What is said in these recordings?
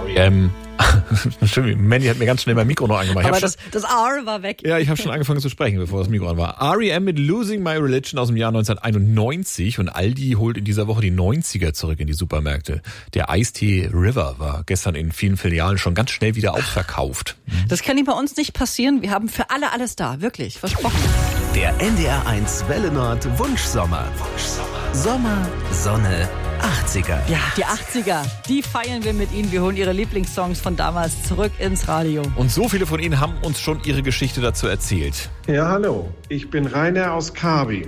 R.E.M. Mandy hat mir ganz schnell mein Mikro noch angemacht. Aber das R war weg. Ja, ich habe schon angefangen zu sprechen, bevor das Mikro an war. R.E.M. mit Losing My Religion aus dem Jahr 1991 und Aldi holt in dieser Woche die 90er zurück in die Supermärkte. Der Eistee River war gestern in vielen Filialen schon ganz schnell wieder ausverkauft. Das kann bei uns nicht passieren. Wir haben für alle alles da, wirklich, versprochen. Der NDR1 Welle Nord Wunschsommer. Sommer, Sonne, 80er. Ja, die 80er, die feiern wir mit Ihnen. Wir holen Ihre Lieblingssongs von damals zurück ins Radio. Und so viele von Ihnen haben uns schon ihre Geschichte dazu erzählt. Ja, hallo. Ich bin Rainer aus Kabi.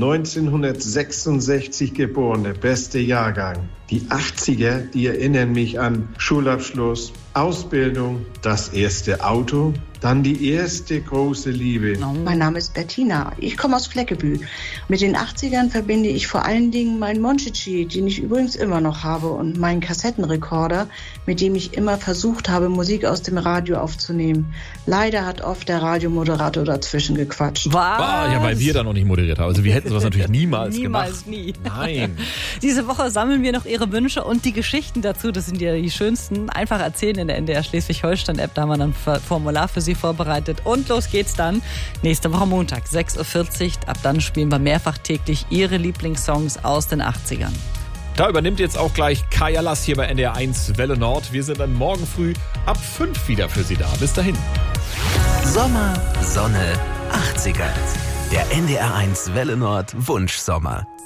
1966 geboren, der beste Jahrgang. Die 80er, die erinnern mich an Schulabschluss, Ausbildung, das erste Auto, dann die erste große Liebe. Mein Name ist Bettina. Ich komme aus Fleckebühl. Mit den 80ern verbinde ich vor allen Dingen meinen Monchichi, den ich übrigens immer noch habe, und meinen Kassettenrekorder, mit dem ich immer versucht habe, Musik aus dem Radio aufzunehmen. Leider hat oft der Radiomoderator dazwischen gequatscht. Was? Ja, weil wir da noch nicht moderiert haben. Also wir hätten sowas natürlich niemals gemacht. Nie. Nein. Diese Woche sammeln wir noch Ihre Wünsche und die Geschichten dazu. Das sind ja die schönsten. Einfach erzählen in der NDR Schleswig-Holstein-App. Da haben wir dann ein Formular für Sie vorbereitet. Und los geht's dann. Nächste Woche Montag, 6.40 Uhr. Ab dann spielen wir mehrfach täglich Ihre Lieblingssongs aus den 80ern. Da übernimmt jetzt auch gleich Kaya Lass hier bei NDR1 Welle Nord. Wir sind dann morgen früh ab 5 wieder für Sie da. Bis dahin. Sommer, Sonne, 80er. Der NDR1 Welle Nord Wunschsommer.